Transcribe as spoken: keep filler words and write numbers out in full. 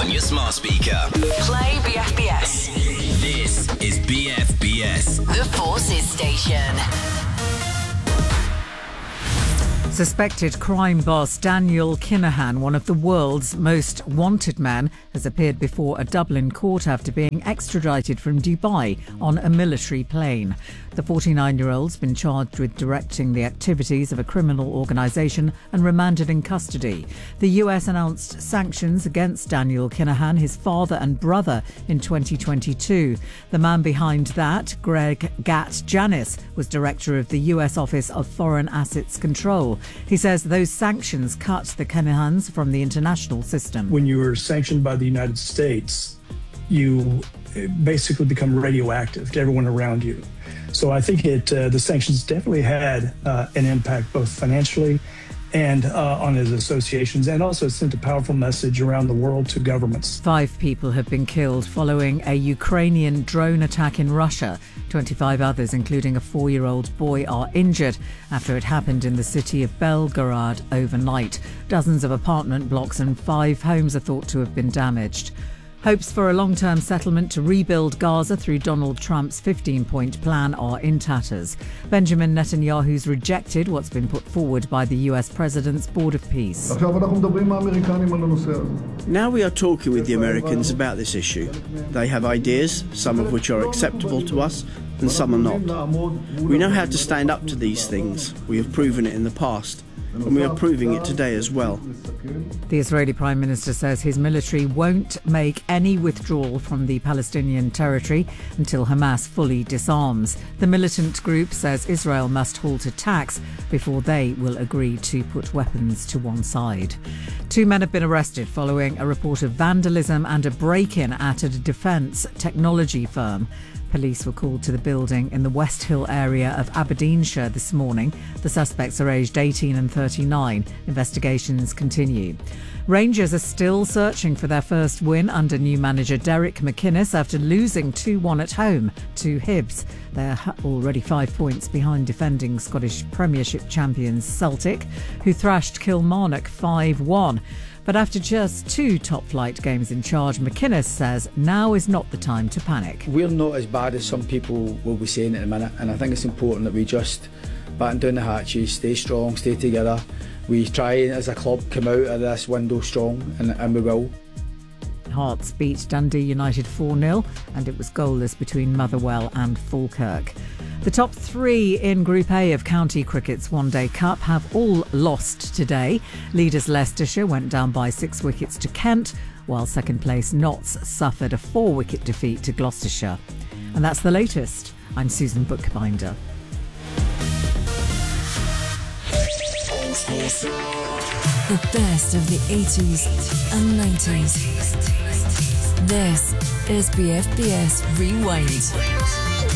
on your smart speaker. Play B F B S. This is B F B S. The Forces Station. Suspected crime boss Daniel Kinahan, one of the world's most wanted men, has appeared before a Dublin court after being extradited from Dubai on a military plane. The forty-nine-year-old's been charged with directing the activities of a criminal organisation and remanded in custody. The U S announced sanctions against Daniel Kinahan, his father and brother, in twenty twenty-two. The man behind that, Greg Gat-Janis, was director of the U S Office of Foreign Assets Control. He says those sanctions cut the Kinahans from the international system. When you are sanctioned by the United States, you basically become radioactive to everyone around you. So I think it uh, the sanctions definitely had uh, an impact both financially and uh, on his associations, and also sent a powerful message around the world to governments. Five people have been killed following a Ukrainian drone attack in Russia. twenty-five others, including a four-year-old boy, are injured after it happened in the city of Belgorod overnight. Dozens of apartment blocks and five homes are thought to have been damaged. Hopes for a long-term settlement to rebuild Gaza through Donald Trump's fifteen-point plan are in tatters. Benjamin Netanyahu's rejected what's been put forward by the U S President's Board of Peace. Now we are talking with the Americans about this issue. They have ideas, some of which are acceptable to us, and some are not. We know how to stand up to these things. We have proven it in the past, and we are proving it today as well. The Israeli Prime Minister says his military won't make any withdrawal from the Palestinian territory until Hamas fully disarms. The militant group says Israel must halt attacks before they will agree to put weapons to one side. Two men have been arrested following a report of vandalism and a break-in at a defence technology firm. Police were called to the building in the West Hill area of Aberdeenshire this morning. The suspects are aged eighteen and thirty-nine. Investigations continue. Rangers are still searching for their first win under new manager Derek McInnes after losing two one at home to Hibs. They're already five points behind defending Scottish Premiership champions Celtic, who thrashed Kilmarnock five one. But after just two top-flight games in charge, McInnes says now is not the time to panic. We're not as bad as some people will be saying at the minute, and I think it's important that we just batten down the hatches, stay strong, stay together. We try as a club come out of this window strong, and, and we will. Hearts beat Dundee United four nil, and it was goalless between Motherwell and Falkirk. The top three in Group A of County Cricket's One Day Cup have all lost today. Leaders Leicestershire went down by six wickets to Kent, while second place Notts suffered a four-wicket defeat to Gloucestershire. And that's the latest. I'm Susan Bookbinder. The best of the eighties and nineties. This is B F B S Rewind.